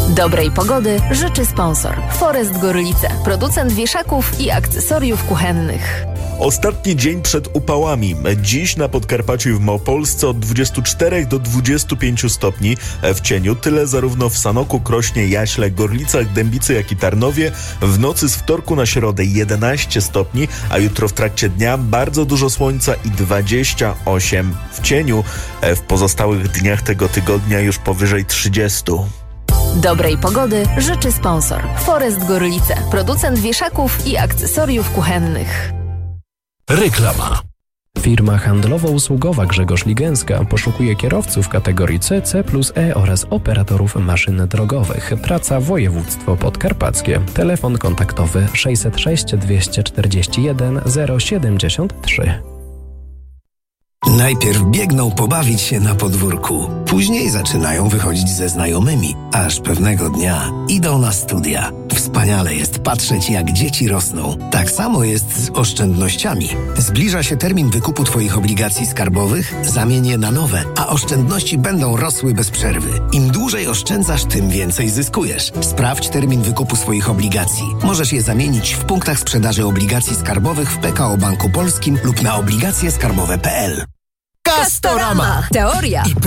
Dobrej pogody życzy sponsor Forest Gorlice, producent wieszaków i akcesoriów kuchennych. Ostatni dzień przed upałami. Dziś na Podkarpaciu i w Małopolsce od 24 do 25 stopni w cieniu. Tyle zarówno w Sanoku, Krośnie, Jaśle, Gorlicach, Dębicy, jak i Tarnowie. W nocy z wtorku na środę 11 stopni, a jutro w trakcie dnia bardzo dużo słońca i 28 w cieniu. W pozostałych dniach tego tygodnia już powyżej 30. Dobrej pogody życzy sponsor Forest Gorlice, producent wieszaków i akcesoriów kuchennych. Reklama. Firma handlowo-usługowa Grzegorz Ligęska poszukuje kierowców kategorii C, C+E oraz operatorów maszyn drogowych. Praca województwo podkarpackie. Telefon kontaktowy 606 241 073. Najpierw biegną pobawić się na podwórku. Później zaczynają wychodzić ze znajomymi. Aż pewnego dnia idą na studia. Wspaniale jest patrzeć, jak dzieci rosną. Tak samo jest z oszczędnościami. Zbliża się termin wykupu Twoich obligacji skarbowych, zamień je na nowe, a oszczędności będą rosły bez przerwy. Im dłużej oszczędzasz, tym więcej zyskujesz. Sprawdź termin wykupu swoich obligacji. Możesz je zamienić w punktach sprzedaży obligacji skarbowych w PKO Banku Polskim lub na obligacjeskarbowe.pl. Castorama. Teoria